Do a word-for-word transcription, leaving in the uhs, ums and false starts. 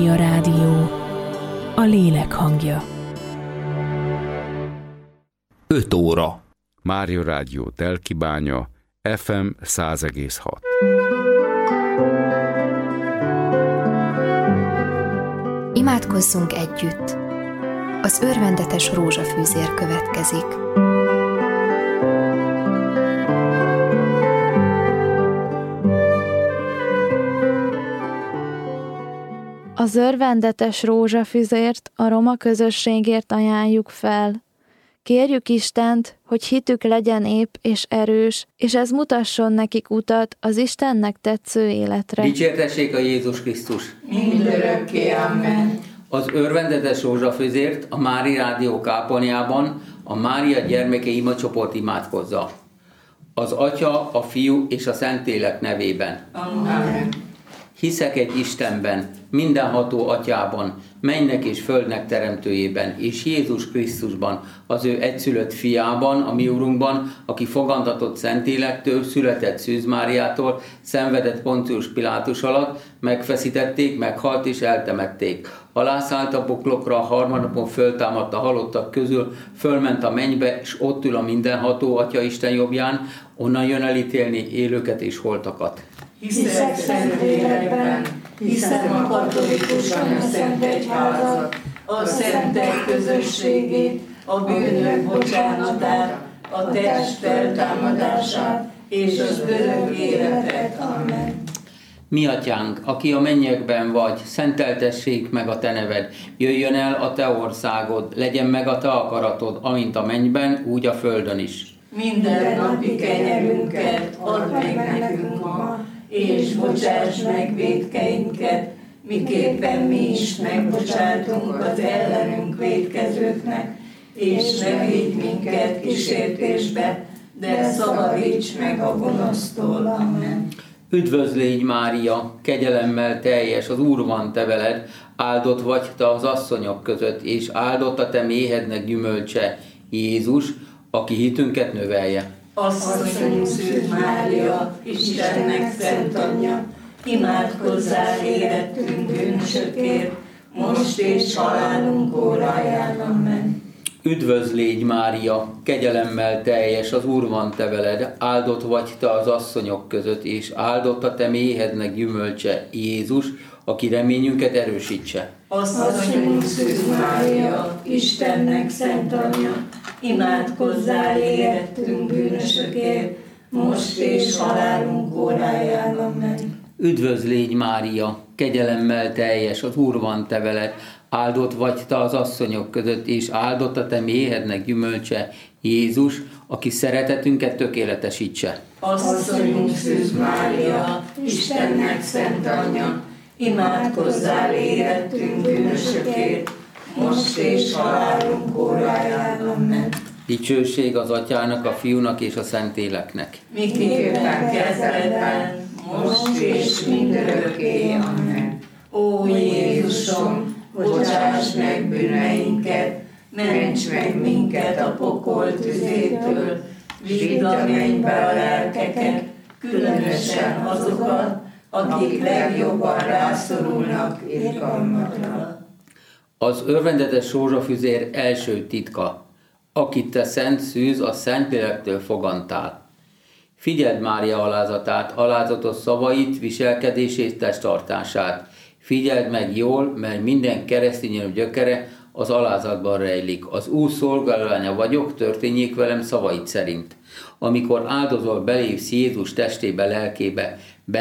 A rádió, a lélek hangja. öt óra. Mária Rádió Telkibánya, ef em száz egész hat. Imádkozzunk együtt. Az örvendetes rózsafűzér következik. Az örvendetes rózsafüzért a roma közösségért ajánljuk fel. Kérjük Istent, hogy hitük legyen épp és erős, és ez mutasson nekik utat az Istennek tetsző életre. Dicsértessék a Jézus Krisztus! Mindörökké, amen. Az örvendetes rózsafűzért a Mária Rádió kápolniában a Mária Gyermeke imacsoport imádkozza. Az Atya, a Fiú és a Szentlélek nevében. Amen. Hiszek egy Istenben, mindenható Atyában, mennek és földnek teremtőjében, és Jézus Krisztusban, az ő egyszülött fiában, a mi Urunkban, aki fogantatott Szentlélektől, született Szűz Máriától, szenvedett Poncius Pilátus alatt, megfeszítették, meghalt és eltemették. Alászállt a poklokra, a harmadnapon föltámadt a halottak közül, fölment a mennybe, és ott ül a mindenható Atya Isten jobbján, onnan jön elítélni élőket és holtakat. Hiszek Szentlélekben, hiszem a katolikus anyaszent egyházat, a szentek közösségét, a bűnök bocsánatát, a test feltámadását és az örök életet. Amen. Mi Atyánk, aki a mennyekben vagy, szenteltessék meg a te neved, jöjjön el a te országod, legyen meg a te akaratod, amint a mennyben, úgy a földön is. Minden napi kenyerünket add meg nekünk ma, és bocsáss meg vétkeinket, miképpen mi is megbocsátunk az ellenünk vétkezőknek, és ne vigy minket kísértésbe, de szabadíts meg a gonosztól. Amen. Üdvözlégy Mária, kegyelemmel teljes, az Úr van te veled, áldott vagy te az asszonyok között, és áldott a te méhednek gyümölcse, Jézus, aki hitünket növelje. Asszonyunk Szűz Mária, Istennek szent anyja, imádkozzál érettünk bűnösökért, most és halálunk óráján. Amen. Üdvözlégy Mária, kegyelemmel teljes, az Úr van te veled, áldott vagy te az asszonyok között, és áldott a te méhednek gyümölcse, Jézus, aki reményünket erősítse. Asszonyunk Szűz Mária, Istennek szent anyja, imádkozzál érettünk bűnösökért, most és halálunk óráján. Amen. Üdvözlégy Mária, kegyelemmel teljes, az Úr van te veled, áldott vagy te az asszonyok között, és áldott a te méhednek gyümölcse, Jézus, aki szeretetünket tökéletesítse. Asszonyunk Szűz Mária, Istennek szent anyja, imádkozzál érettünk bűnösökért, most és halálunk óráján. Amen. Dicsőség az Atyának, a Fiúnak és a Szentléleknek. Miképpen kezdetben, most és mindörökké. Amen. Ó Jézusom, bocsáss meg bűneinket, ments meg minket a pokol tüzétől, vidd a mennybe a lelkeket, különösen azokat, akik legjobban rászorulnak irgalmadra. Az örvendetes rózsafüzér első titka, akit te szent Szűz, a Szentlélektől fogantál. Figyeld Mária alázatát, alázatos szavait, viselkedését, testtartását. Figyeld meg jól, mert minden keresztény gyökere az alázatban rejlik. Az Úr szolgálólánya vagyok, történjék velem szavait szerint. Amikor áldozol, belépsz Jézus testébe, lelkébe,